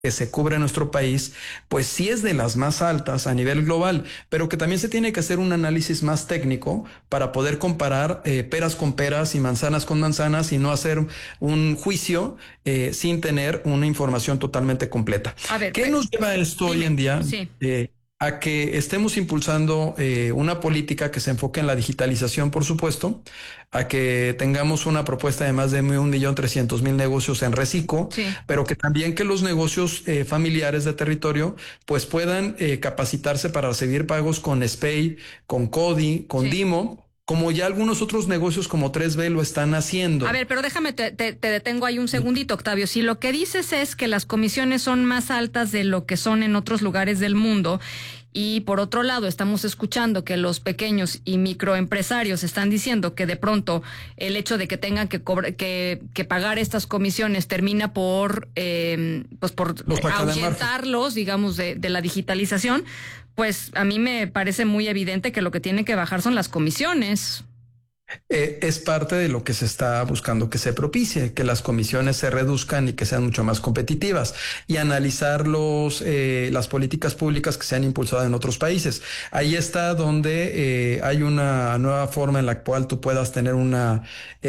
que se cubre en nuestro país, pues sí es de las más altas a nivel global, pero que también se tiene que hacer un análisis más técnico para poder comparar peras con peras y manzanas con manzanas y no hacer un juicio sin tener una información totalmente completa. A ver, ¿Qué nos lleva a esto hoy en día? Sí. A que estemos impulsando una política que se enfoque en la digitalización, por supuesto, a que tengamos una propuesta de más de 1.300.000 negocios en reciclo, Sí. pero que también que los negocios familiares de territorio pues puedan capacitarse para recibir pagos con SPEI, con CODI, con DIMO, como ya algunos otros negocios como 3B lo están haciendo. A ver, pero déjame, te detengo ahí un segundito, Octavio. Si lo que dices es que las comisiones son más altas de lo que son en otros lugares del mundo, y por otro lado estamos escuchando que los pequeños y microempresarios están diciendo que de pronto el hecho de que tengan que pagar estas comisiones termina por ahuyentarlos, digamos, de la digitalización, pues a mí me parece muy evidente que lo que tienen que bajar son las comisiones. Es parte de lo que se está buscando que se propicie, que las comisiones se reduzcan y que sean mucho más competitivas, y analizar las políticas públicas que se han impulsado en otros países. Ahí está donde hay una nueva forma en la cual tú puedas tener una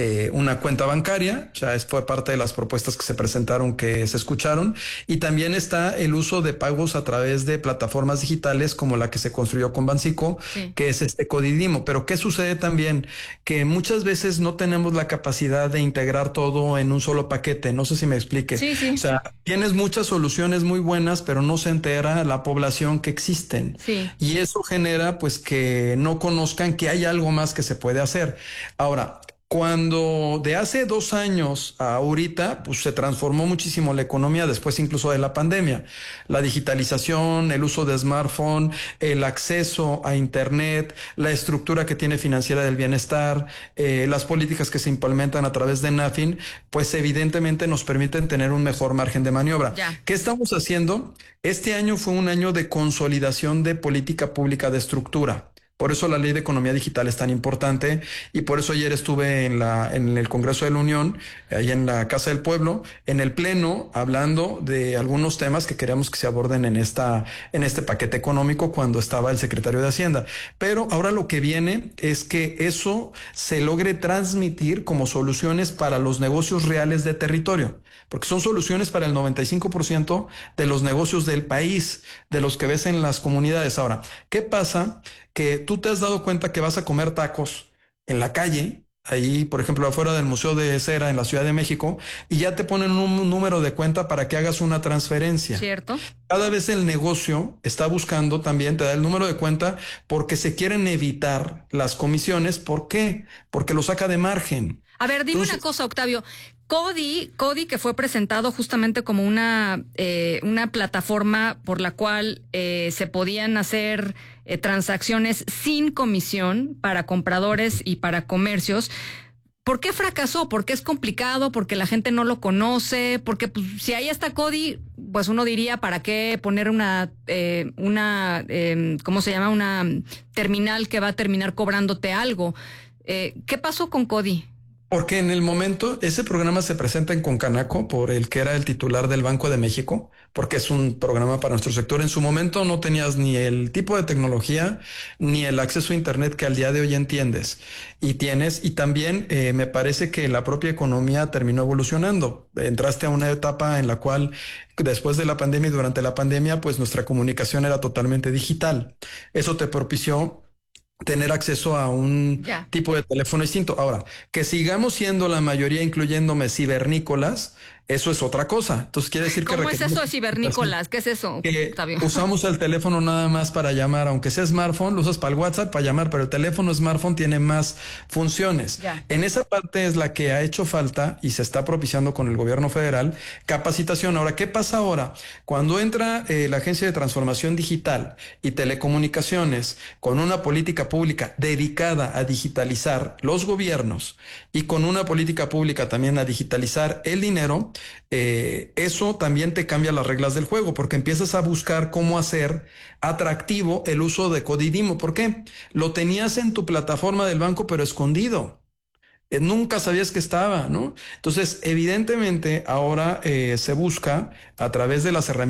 cuenta bancaria. O sea, fue parte de las propuestas que se presentaron, que se escucharon, y también está el uso de pagos a través de plataformas digitales como la que se construyó con Banxico, que es CODI-DIMO. Pero ¿qué sucede también? Que muchas veces no tenemos la capacidad de integrar todo en un solo paquete. No sé si me explique. Sí. O sea, tienes muchas soluciones muy buenas, pero no se entera la población que existen. Sí. Y eso genera pues que no conozcan que hay algo más que se puede hacer. Ahora, cuando de hace 2 años a ahorita, pues se transformó muchísimo la economía después incluso de la pandemia. La digitalización, el uso de smartphone, el acceso a internet, la estructura que tiene financiera del bienestar, las políticas que se implementan a través de NAFIN, pues evidentemente nos permiten tener un mejor margen de maniobra. ¿Qué estamos haciendo? Este año fue un año de consolidación de política pública de estructura. Por eso la ley de economía digital es tan importante, y por eso ayer estuve en el Congreso de la Unión, ahí en la Casa del Pueblo, en el Pleno, hablando de algunos temas que queremos que se aborden en este paquete económico cuando estaba el secretario de Hacienda. Pero ahora lo que viene es que eso se logre transmitir como soluciones para los negocios reales de territorio, porque son soluciones para el 95% de los negocios del país, de los que ves en las comunidades. Ahora, ¿qué pasa? Que tú te has dado cuenta que vas a comer tacos en la calle, ahí, por ejemplo, afuera del Museo de Cera en la Ciudad de México, y ya te ponen un número de cuenta para que hagas una transferencia. ¿Cierto? Cada vez el negocio está buscando también, te da el número de cuenta, porque se quieren evitar las comisiones. ¿Por qué? Porque lo saca de margen. A ver, dime una cosa, Octavio. CODI, que fue presentado justamente como una plataforma por la cual se podían hacer transacciones sin comisión para compradores y para comercios. ¿Por qué fracasó? ¿Por qué es complicado? ¿Porque la gente no lo conoce? Porque pues, si ahí está CODI, pues uno diría, ¿para qué poner ¿cómo se llama? Una terminal que va a terminar cobrándote algo. ¿Qué pasó con CODI? Porque en el momento, ese programa se presenta en Concanaco por el que era el titular del Banco de México, porque es un programa para nuestro sector. En su momento no tenías ni el tipo de tecnología, ni el acceso a Internet que al día de hoy entiendes. Y también me parece que la propia economía terminó evolucionando. Entraste a una etapa en la cual, después de la pandemia y durante la pandemia, pues nuestra comunicación era totalmente digital. Eso te propició tener acceso a un tipo de teléfono distinto. Ahora, que sigamos siendo la mayoría, incluyéndome, cibernícolas, eso es otra cosa. Entonces quiere decir que... ¿Cómo es eso de cibernícolas? ¿Qué es eso? Que usamos el teléfono nada más para llamar, aunque sea smartphone, lo usas para el WhatsApp, para llamar, pero el teléfono smartphone tiene más funciones. En esa parte es la que ha hecho falta y se está propiciando con el gobierno federal capacitación. Ahora, ¿qué pasa ahora? Cuando entra la Agencia de Transformación Digital y Telecomunicaciones con una política pública dedicada a digitalizar los gobiernos y con una política pública también a digitalizar el dinero, eso también te cambia las reglas del juego, porque empiezas a buscar cómo hacer atractivo el uso de CODI-DIMO. ¿Por qué? Lo tenías en tu plataforma del banco, pero escondido. nunca sabías que estaba, ¿no? Entonces, evidentemente, ahora se busca a través de las herramientas